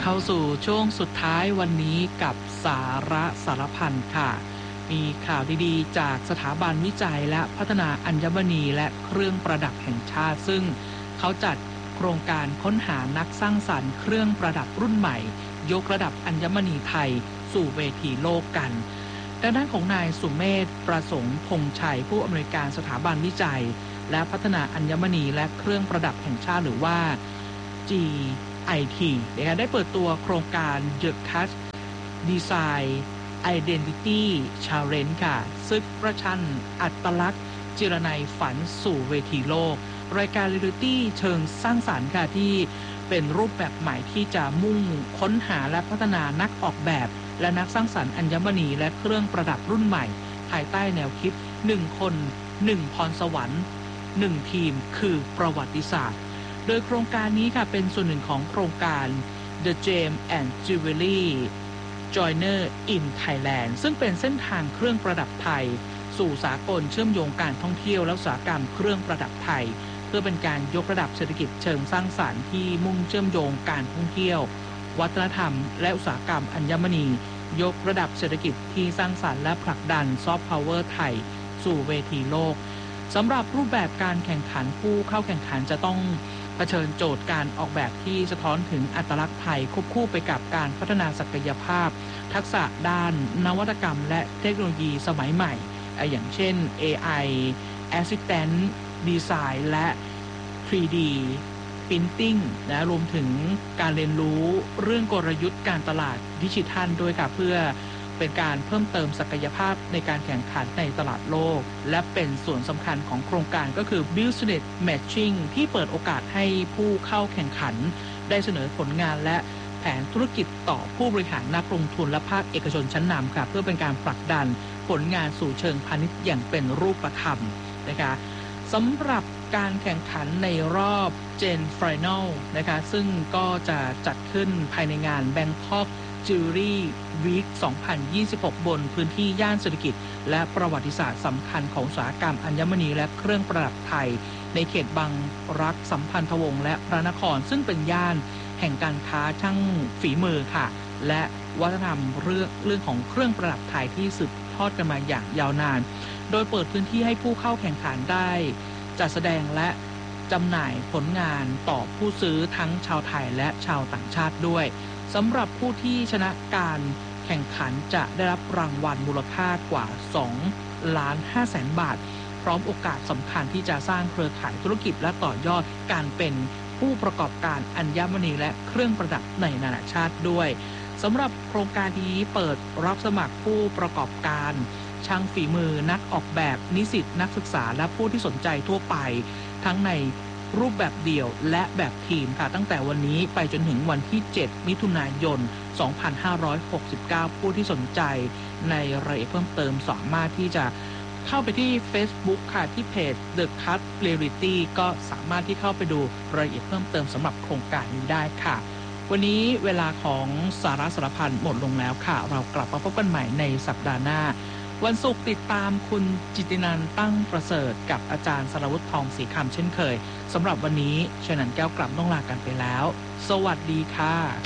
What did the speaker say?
เข้าสู่ช่วงสุดท้ายวันนี้กับสาระสารพันค่ะมีข่าวดีๆจากสถาบันวิจัยและพัฒนาอัญมณีและเครื่องประดับแห่งชาติซึ่งเขาจัดโครงการค้นหานักสร้างสรรค์เครื่องประดับรุ่นใหม่ยกระดับอัญมณีไทยสู่เวทีโลกกันด้านของนายสุเมธประสงค์พงษ์ชัยผู้อำนวยการสถาบันวิจัยและพัฒนาอัญมณีและเครื่องประดับแห่งชาติหรือว่า GIT ได้เปิดตัวโครงการ The Cut Design Identity Challenge ค่ะซึ่งประชันอัตลักษณ์จิรนัยฝันสู่เวทีโลกรายการเรียลลิตี้เชิงสร้างสรรค์ค่ะที่เป็นรูปแบบใหม่ที่จะมุ่งค้นหาและพัฒนานักออกแบบและนักสร้างสรรค์อัญมณีและเครื่องประดับรุ่นใหม่ภายใต้แนวคิด1คน1พรสวรรค์1ทีมคือประวัติศาสตร์โดยโครงการนี้ค่ะเป็นส่วนหนึ่งของโครงการ The Gem and Jewelry Joiner in Thailand ซึ่งเป็นเส้นทางเครื่องประดับไทยสู่สากลเชื่อมโยงการท่องเที่ยวและอุตสาหกรรมเครื่องประดับไทยเพื่อเป็นการยกระดับเศรษฐกิจเชิงสร้างสรรค์ที่มุ่งเชื่อมโยงการท่องเที่ยววัฒนธรรมและอุตสาหกรรมอัญมณียกระดับเศรษฐกิจที่สร้างสรรค์และผลักดันซอฟต์พาวเวอร์ไทยสู่เวทีโลกสำหรับรูปแบบการแข่งขันผู้เข้าแข่งขันจะต้องเผชิญโจทย์การออกแบบที่สะท้อนถึงอัตลักษณ์ไทยควบคู่ไปกับการพัฒนาศักยภาพทักษะด้านนวัตกรรมและเทคโนโลยีสมัยใหม่อย่างเช่น AI Assistant Design และ 3D Printing รวมถึงการเรียนรู้เรื่องกลยุทธ์การตลาดดิจิทัลด้วยค่ะเพื่อเป็นการเพิ่มเติมศักยภาพในการแข่งขันในตลาดโลกและเป็นส่วนสำคัญของโครงการก็คือ Business Matching ที่เปิดโอกาสให้ผู้เข้าแข่งขันได้เสนอผลงานและแผนธุรกิจต่อผู้บริหารนักลงทุนและภาคเอกชนชั้นนำค่ะเพื่อเป็นการผลักดันผลงานสู่เชิงพาณิชย์อย่างเป็นรูปธรรมนะคะสำหรับการแข่งขันในรอบ Gen Final นะคะซึ่งก็จะจัดขึ้นภายในงาน Bangkok Jewelry Week 2026 บนพื้นที่ย่านเศรษฐกิจและประวัติศาสตร์สำคัญของอุตสาหกรรมอัญมณีและเครื่องประดับไทยในเขตบางรักสัมพันธวงศ์และพระนครซึ่งเป็นย่านแห่งการค้าช่างฝีมือค่ะและวัฒนธรรมเรื่องของเครื่องประดับไทยที่สืบทอดกันมาอย่างยาวนานโดยเปิดพื้นที่ให้ผู้เข้าแข่งขันได้จัดแสดงและจำหน่ายผลงานต่อผู้ซื้อทั้งชาวไทยและชาวต่างชาติด้วยสำหรับผู้ที่ชนะการแข่งขันจะได้รับรางวัลมูลค่ากว่า 2,500,000 บาทพร้อมโอกาสสำคัญที่จะสร้างเครือข่ายธุรกิจและต่อยอดการเป็นผู้ประกอบการอัญมณีและเครื่องประดับในนานาชาติด้วยสำหรับโครงการนี้เปิดรับสมัครผู้ประกอบการช่างฝีมือนักออกแบบนิสิตนักศึกษาและผู้ที่สนใจทั่วไปทั้งในรูปแบบเดี่ยวและแบบทีมค่ะตั้งแต่วันนี้ไปจนถึงวันที่ 7 มิถุนายน 2569 ผู้ที่สนใจในรายละเอียดเพิ่มเติมสามารถที่จะเข้าไปที่ Facebook ค่ะที่เพจ The Cut Reality ก็สามารถที่เข้าไปดูรายละเอียดเพิ่มเติมสำหรับโครงการนี้ได้ค่ะวันนี้เวลาของสาระสารพันหมดลงแล้วค่ะเรากลับมาพบกันใหม่ในสัปดาห์หน้าวันศุกร์ติดตามคุณจิตตินันท์ตั้งประเสริฐกับอาจารย์สรวุฒิทองศรีคำเช่นเคยสำหรับวันนี้เชนันแก้วกลับต้องลากันไปแล้วสวัสดีค่ะ